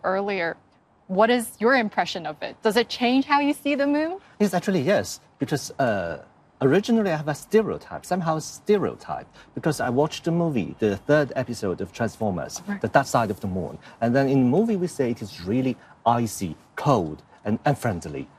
earlier. What is your impression of it? Does it change how you see the moon? Yes, actually, yes. Because originally I have a stereotype, because I watched the movie, the third episode of Transformers, The Dark Side of the Moon. And then in the movie, we say it is really icy, cold, and unfriendly.